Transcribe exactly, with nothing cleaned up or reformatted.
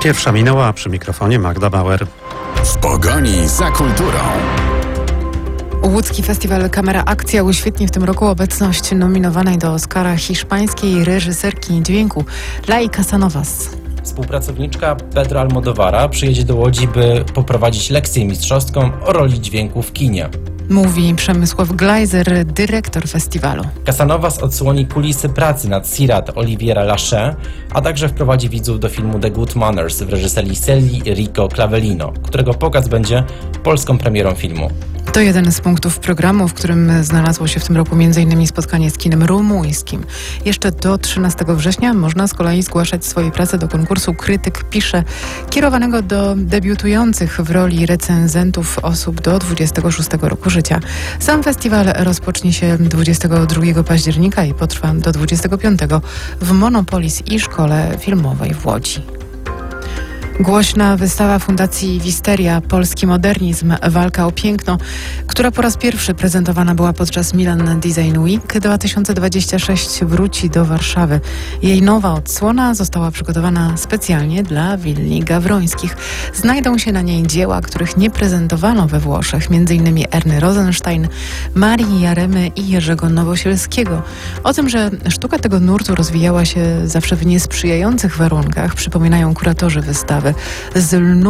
Pierwsza minęła, przy mikrofonie Magda Bauer. W pogoni za kulturą. Łódzki Festiwal Kamera Akcja uświetni w tym roku obecność nominowanej do Oscara hiszpańskiej reżyserki dźwięku Lai Casanovas. Współpracowniczka Pedro Almodóvara przyjedzie do Łodzi, by poprowadzić lekcję mistrzowską o roli dźwięku w kinie. Mówi Przemysław Glajzer, dyrektor festiwalu. Casanovas odsłoni kulisy pracy nad Sirat Oliviera Lachey, a także wprowadzi widzów do filmu The Good Manners w reżyserii Celi Rico Clavellino, którego pokaz będzie polską premierą filmu. To jeden z punktów programu, w którym znalazło się w tym roku m.in. spotkanie z kinem rumuńskim. Jeszcze do trzynastego września można z kolei zgłaszać swoje prace do konkursu Krytyk Pisze, kierowanego do debiutujących w roli recenzentów osób do dwudziestego szóstego roku życia. Sam festiwal rozpocznie się dwudziestego drugiego października i potrwa do dwudziestego piątego w Monopolis i Szkole Filmowej w Łodzi. Głośna wystawa Fundacji Wisteria Polski Modernizm – Walka o piękno, która po raz pierwszy prezentowana była podczas Milan Design Week dwa tysiące dwudziesty szósty, wróci do Warszawy. Jej nowa odsłona została przygotowana specjalnie dla willi gawrońskich. Znajdą się na niej dzieła, których nie prezentowano we Włoszech, m.in. Erny Rosenstein, Marii Jaremy i Jerzego Nowosielskiego. O tym, że sztuka tego nurtu rozwijała się zawsze w niesprzyjających warunkach, przypominają kuratorzy wystawy. Z lnu